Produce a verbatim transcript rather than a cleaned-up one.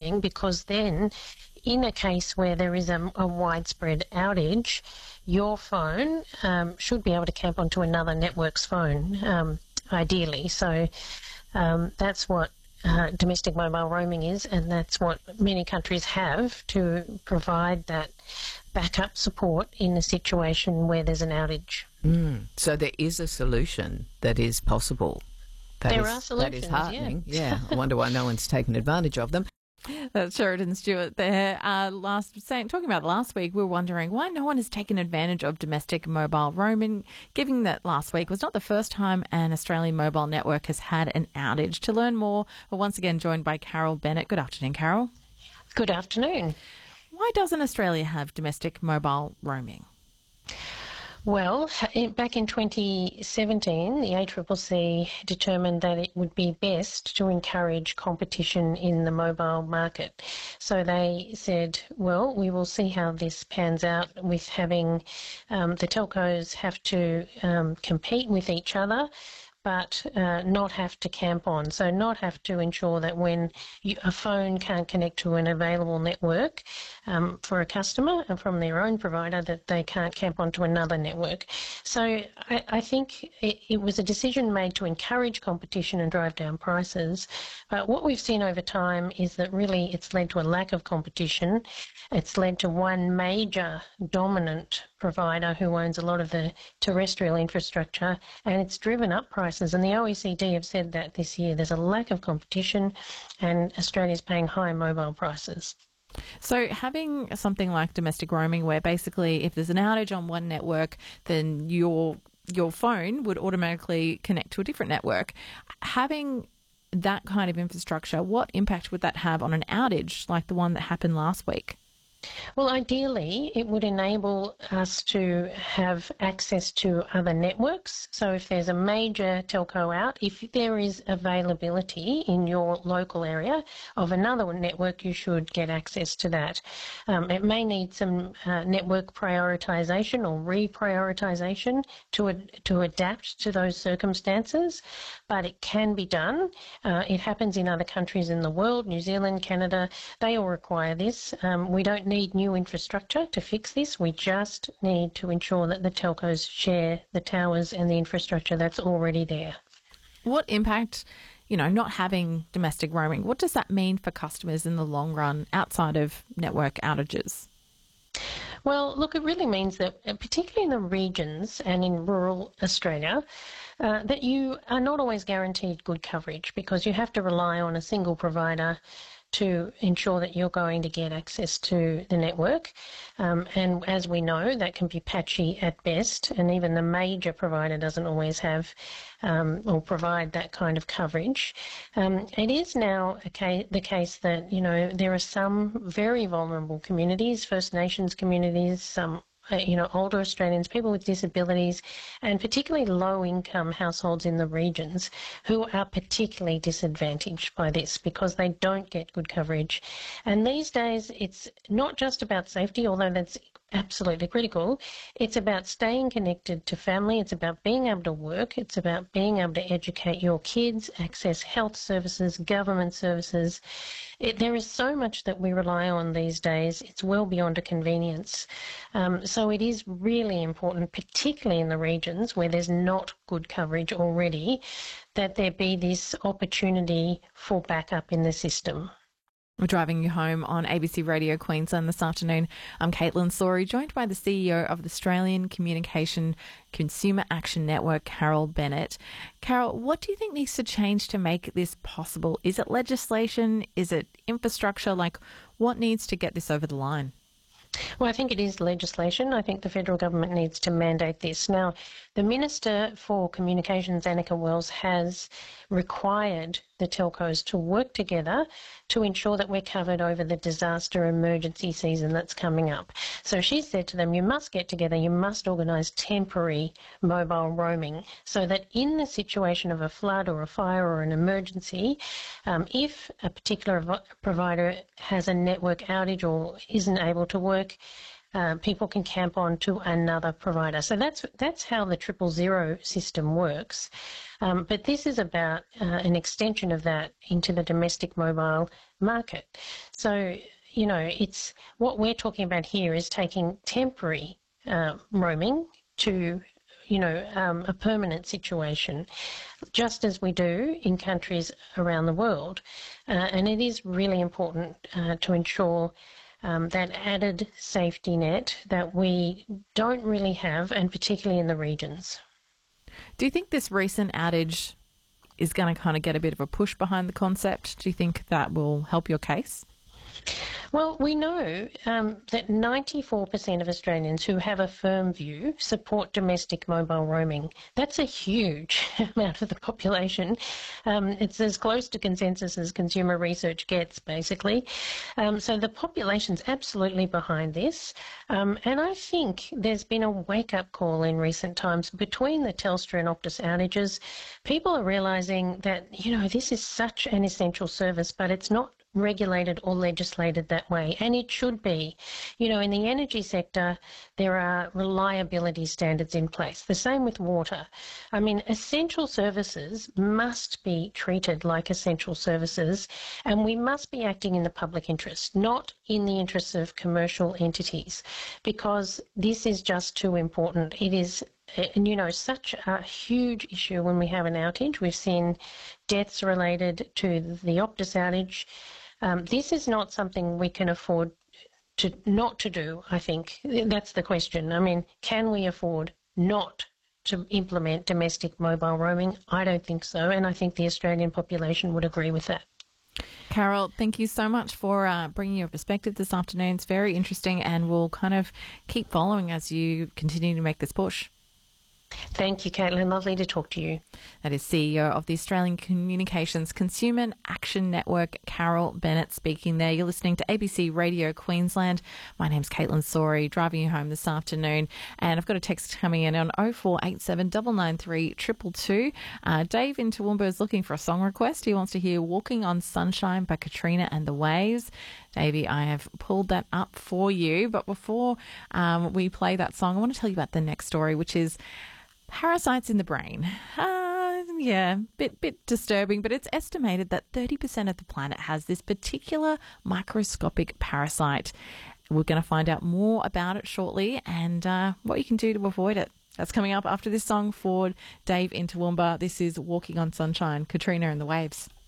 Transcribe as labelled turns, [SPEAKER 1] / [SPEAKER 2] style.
[SPEAKER 1] happening, because then in a case where there is a, a widespread outage, your phone um, should be able to camp onto another network's phone, um, ideally. So um, that's what uh, domestic mobile roaming is, and that's what many countries have to provide that backup support in a situation where there's an outage.
[SPEAKER 2] Mm. So there is a solution that is possible. That
[SPEAKER 1] there
[SPEAKER 2] is,
[SPEAKER 1] are solutions,
[SPEAKER 2] that is heartening.
[SPEAKER 1] yeah.
[SPEAKER 2] yeah. I wonder why no one's taken advantage of them.
[SPEAKER 3] That's Sheridan Stewart there. Uh, last saying, talking about last week, we were wondering why no one has taken advantage of domestic mobile roaming, given that last week was not the first time an Australian mobile network has had an outage. To learn more, we're once again joined by Carol Bennett. Good afternoon, Carol.
[SPEAKER 1] Good afternoon.
[SPEAKER 3] Why doesn't Australia have domestic mobile roaming?
[SPEAKER 1] Well, back in twenty seventeen, the A C C C determined that it would be best to encourage competition in the mobile market. So they said, well, we will see how this pans out with having um, the telcos have to um, compete with each other, but uh, not have to camp on. So not have to ensure that when you, a phone can't connect to an available network um, for a customer and from their own provider, that they can't camp onto another network. So I, I think it, it was a decision made to encourage competition and drive down prices. But what we've seen over time is that really it's led to a lack of competition. It's led to one major dominant provider who owns a lot of the terrestrial infrastructure, and it's driven up prices. And the O E C D have said that this year there's a lack of competition and Australia's paying high mobile prices.
[SPEAKER 3] So having something like domestic roaming, where basically if there's an outage on one network, then your your phone would automatically connect to a different network. Having that kind of infrastructure, what impact would that have on an outage like the one that happened last week?
[SPEAKER 1] Well, ideally, it would enable us to have access to other networks. So if there's a major telco out, if there is availability in your local area of another network, you should get access to that. Um, it may need some uh, network prioritisation or reprioritisation to, ad- to adapt to those circumstances, but it can be done. Uh, it happens in other countries in the world, New Zealand, Canada, they all require this. Um, we don't need new infrastructure to fix this. We just need to ensure that the telcos share the towers and the infrastructure that's already there.
[SPEAKER 3] What impact, you know, not having domestic roaming, what does that mean for customers in the long run outside of network outages?
[SPEAKER 1] Well, look, it really means that, particularly in the regions and in rural Australia, uh, that you are not always guaranteed good coverage, because you have to rely on a single provider to ensure that you're going to get access to the network. Um, and as we know, that can be patchy at best, and even the major provider doesn't always have um, or provide that kind of coverage. Um, it is now a case, the case that, you know, there are some very vulnerable communities, First Nations communities, some Uh, you know, older Australians, people with disabilities, and particularly low-income households in the regions who are particularly disadvantaged by this because they don't get good coverage. And these days, it's not just about safety, although that's absolutely critical. It's about staying connected to family. It's about being able to work. It's about being able to educate your kids, access health services, government services. It, there is so much that we rely on these days. It's well beyond a convenience. Um, so it is really important, particularly in the regions where there's not good coverage already, that there be this opportunity for backup in the system.
[SPEAKER 3] We're driving you home on A B C Radio Queensland this afternoon. I'm Caitlin Sawrey, joined by the C E O of the Australian Communication Consumer Action Network, Carol Bennett. Carol, what do you think needs to change to make this possible? Is it legislation? Is it infrastructure? Like, what needs to get this over the line?
[SPEAKER 1] Well, I think it is legislation. I think the federal government needs to mandate this. Now, the Minister for Communications, Annika Wells, has required the telcos to work together to ensure that we're covered over the disaster emergency season that's coming up. So she said to them, you must get together, you must organise temporary mobile roaming so that in the situation of a flood or a fire or an emergency, um, if a particular provider has a network outage or isn't able to work, Uh, people can camp on to another provider. So that's that's how the triple zero system works. Um, but this is about uh, an extension of that into the domestic mobile market. So, you know, it's what we're talking about here is taking temporary uh, roaming to, you know, um, a permanent situation, just as we do in countries around the world. Uh, and it is really important uh, to ensure um, that added safety net that we don't really have, and particularly in the regions.
[SPEAKER 3] Do you think this recent outage is going to kind of get a bit of a push behind the concept? Do you think that will help your case?
[SPEAKER 1] Well, we know um, that ninety-four percent of Australians who have a firm view support domestic mobile roaming. That's a huge amount of the population. Um, it's as close to consensus as consumer research gets, basically. Um, so the population's absolutely behind this. Um, and I think there's been a wake-up call in recent times between the Telstra and Optus outages. People are realising that, you know, this is such an essential service, but it's not regulated or legislated that way, and it should be. You know, in the energy sector, there are reliability standards in place. The same with water. I mean, essential services must be treated like essential services, and we must be acting in the public interest, not in the interests of commercial entities, because this is just too important. It is, you know, such a huge issue when we have an outage. We've seen deaths related to the Optus outage. Um, this is not something we can afford to not to do, I think. That's the question. I mean, can we afford not to implement domestic mobile roaming? I don't think so, and I think the Australian population would agree with that.
[SPEAKER 3] Carol, thank you so much for uh, bringing your perspective this afternoon. It's very interesting, and we'll kind of keep following as you continue to make this push.
[SPEAKER 1] Thank you, Caitlin. Lovely to talk to you.
[SPEAKER 3] That is C E O of the Australian Communications Consumer Action Network, Carol Bennett, speaking there. You're listening to A B C Radio Queensland. My name's Caitlin Sorey, driving you home this afternoon. And I've got a text coming in on oh four eight seven, nine nine three, two two two. Uh, Dave in Toowoomba is looking for a song request. He wants to hear Walking on Sunshine by Katrina and the Waves. Davey, I have pulled that up for you. But before um, we play that song, I want to tell you about the next story, which is parasites in the brain. Uh, yeah, bit bit disturbing, but it's estimated that thirty percent of the planet has this particular microscopic parasite. We're going to find out more about it shortly and uh, what you can do to avoid it. That's coming up after this song for Dave in Toowoomba. This is Walking on Sunshine, Katrina and the Waves.